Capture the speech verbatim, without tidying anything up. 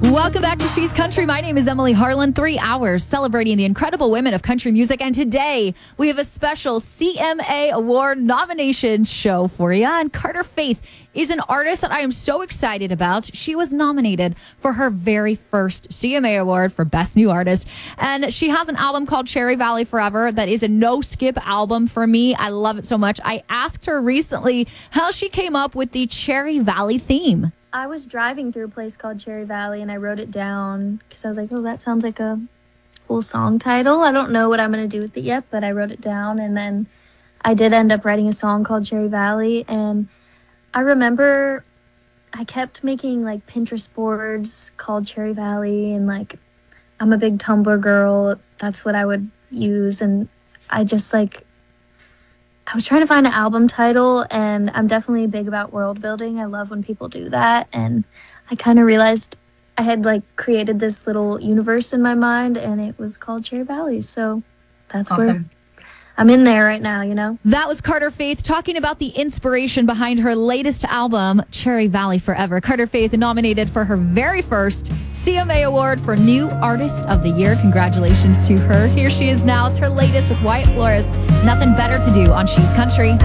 Welcome back to She's Country. My name is Emily Harlan. Three hours celebrating the incredible women of country music. And today we have a special C M A Award nominations show for you. And Carter Faith is an artist that I am so excited about. She was nominated for her very first C M A Award for Best New Artist. And she has an album called Cherry Valley Forever that is a no-skip album for me. I love it so much. I asked her recently how she came up with the Cherry Valley theme. I was driving through a place called Cherry Valley, and I wrote it down because I was like, oh, that sounds like a cool song title. I don't know what I'm going to do with it yet, but I wrote it down, and then I did end up writing a song called Cherry Valley. And I remember I kept making like Pinterest boards called Cherry Valley, and like I'm a big Tumblr girl. That's what I would use. And I just like I was trying to find an album title, and I'm definitely big about world building. I love when people do that. And I kind of realized I had like created this little universe in my mind, and it was called Cherry Valley. So that's awesome. where I'm in there right now, you know? That was Carter Faith talking about the inspiration behind her latest album, Cherry Valley Forever. Carter Faith nominated for her very first C M A Award for New Artist of the Year. Congratulations to her. Here she is now. It's her latest with Wyatt Flores. Nothing better to do on She's Country.